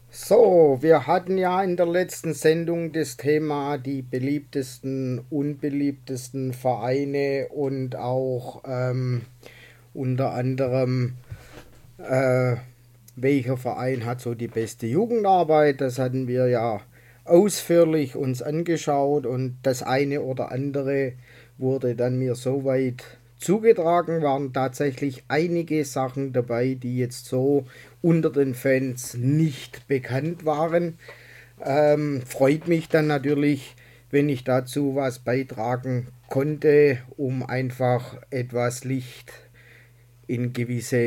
So, wir hatten ja in der letzten Sendung das Thema die beliebtesten, unbeliebtesten Vereine und auch unter anderem, äh, welcher Verein hat so die beste Jugendarbeit. Das hatten wir ja ausführlich uns angeschaut und das eine oder andere wurde dann mir soweit zugetragen, waren tatsächlich einige Sachen dabei, die jetzt so unter den Fans nicht bekannt waren. Freut mich dann natürlich, wenn ich dazu was beitragen konnte, um einfach etwas Licht in gewisse